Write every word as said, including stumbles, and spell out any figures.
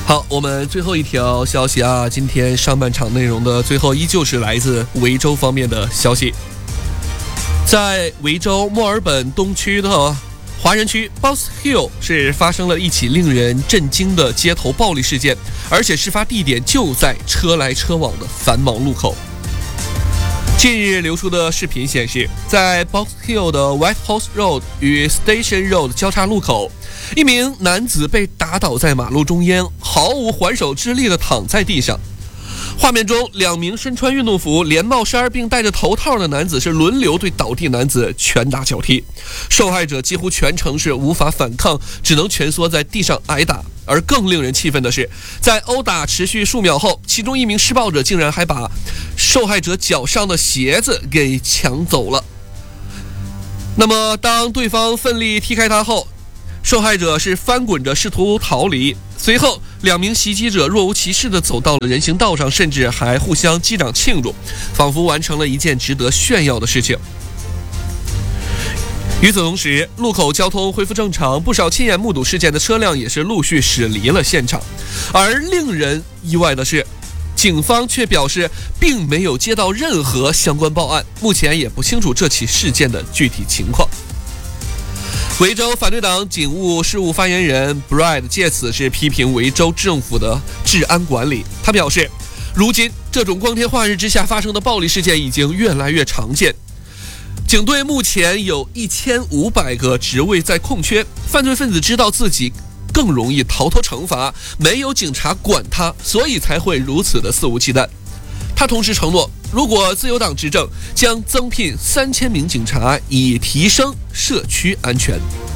好，我们最后一条消息啊，今天上半场内容的最后依旧是来自维州方面的消息。在维州墨尔本东区的华人区 Box Hill 是发生了一起令人震惊的街头暴力事件，而且事发地点就在车来车往的繁忙路口。近日流出的视频显示，在 Box Hill 的 White Horse Road 与 Station Road 交叉路口，一名男子被打倒在马路中间，毫无还手之力地躺在地上。画面中，两名身穿运动服、连帽衫并戴着头套的男子是轮流对倒地男子拳打脚踢，受害者几乎全程是无法反抗，只能蜷缩在地上挨打。而更令人气愤的是，在殴打持续数秒后，其中一名施暴者竟然还把受害者脚上的鞋子给抢走了。那么当对方奋力踢开他后，受害者是翻滚着试图逃离，随后两名袭击者若无其事地走到了人行道上，甚至还互相击掌庆祝，仿佛完成了一件值得炫耀的事情。与此同时，路口交通恢复正常，不少亲眼目睹事件的车辆也是陆续驶离了现场。而令人意外的是，警方却表示并没有接到任何相关报案，目前也不清楚这起事件的具体情况。维州反对党警务事务发言人 Brad 借此是批评维州政府的治安管理。他表示，如今这种光天化日之下发生的暴力事件已经越来越常见，警队目前有一千五百个职位在空缺，犯罪分子知道自己更容易逃脱惩罚，没有警察管他，所以才会如此的肆无忌惮。他同时承诺，如果自由党执政，将增聘三千名警察，以提升社区安全。